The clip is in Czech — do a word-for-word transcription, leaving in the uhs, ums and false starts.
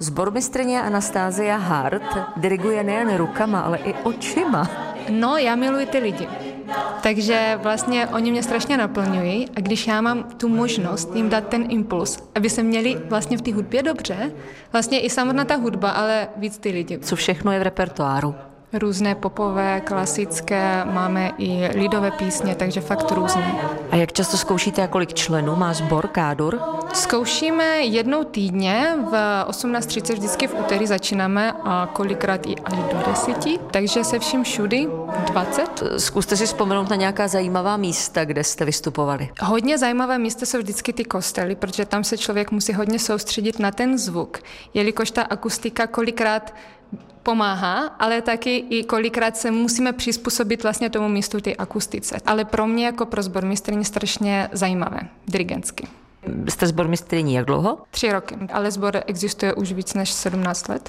Sbormistryně Anastázia Hart diriguje nejen rukama, ale i očima. No, já miluji ty lidi. Takže vlastně oni mě strašně naplňují a když já mám tu možnost jim dát ten impuls, aby se měli vlastně v té hudbě dobře, vlastně i samotná ta hudba, ale víc ty lidi. Co všechno je v repertoáru? Různé popové, klasické, máme i lidové písně, takže fakt různé. A jak často zkoušíte a kolik členů má sbor Kádur? Zkoušíme jednou týdně, v osmnáct třicet vždycky v úterý začínáme a kolikrát i až do deseti, takže se vším všudy dvacet. Zkuste si vzpomenout na nějaká zajímavá místa, kde jste vystupovali. Hodně zajímavé místa jsou vždycky ty kostely, protože tam se člověk musí hodně soustředit na ten zvuk, jelikož ta akustika kolikrát pomáhá, ale taky i kolikrát se musíme přizpůsobit vlastně tomu místu té akustice. Ale pro mě jako pro sbormistryni strašně zajímavé, dirigentsky. Jste sbormistryní jak dlouho? Tři roky, ale sbor existuje už víc než sedmnáct let.